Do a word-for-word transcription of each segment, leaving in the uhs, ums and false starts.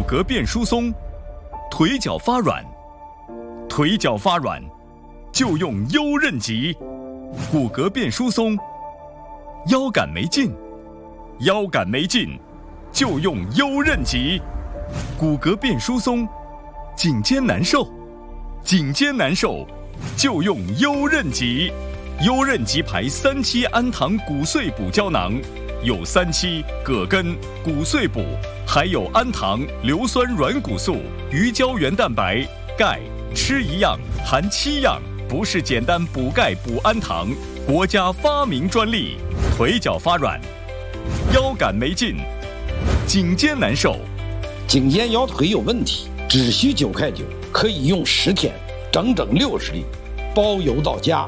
骼变疏松，腿脚发软，腿脚发软就用优韧极；骨骼变疏松，腰杆没劲，腰杆没劲就用优韧极；骨骼变疏松，颈肩难受，颈肩难受就用优韧极。优韧极牌三七氨糖骨碎补胶囊，有三七、葛根、骨碎补，还有氨糖、硫酸软骨素、鱼胶原蛋白、钙，吃一样含七样，不是简单补钙补氨糖，国家发明专利。腿脚发软，腰杆没劲，颈肩难受， 颈肩腰腿有问题，只需九块九，可以用十天，整整六十粒，包邮到家。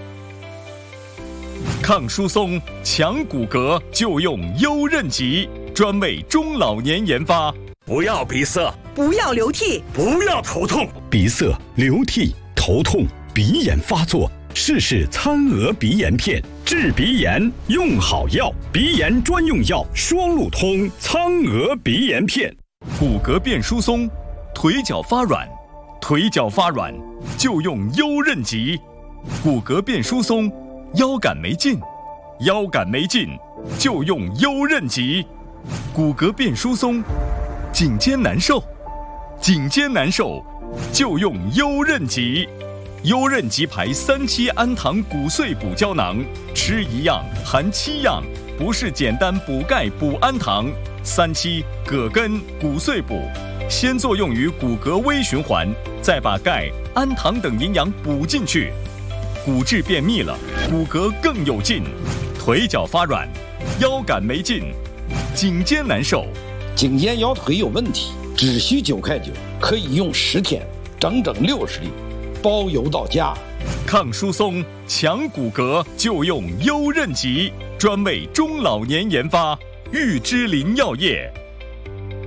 抗疏松、强骨骼就用优韧极，专为中老年研发。 不要鼻塞， 不要流涕， 不要头痛。 鼻塞、流涕、头痛、鼻炎发作，试试餐鹅鼻炎片，治鼻炎用好药，鼻炎专用药双路通苍鹅鼻炎片。 骨骼变疏松，腿脚发软，腿脚发软就用优韧极；骨骼变疏松，腰杆没劲，腰杆没劲就用优韧极；骨骼变疏松，颈肩难受，颈肩难受就用优韧极。优韧极牌三七氨糖骨碎补胶囊，吃一样含七样，不是简单补钙补氨糖。三七、葛根、骨碎补，先作用于骨骼微循环，再把钙、氨糖等营养补进去。骨质变密了，骨骼更有劲；腿脚发软，腰杆没劲，颈肩难受， 颈肩腰腿有问题，只需九块九，可以用十天，整整六十粒，包邮到家。 抗疏松、强骨骼就用优韧极，专为中老年研发。玉芝林药业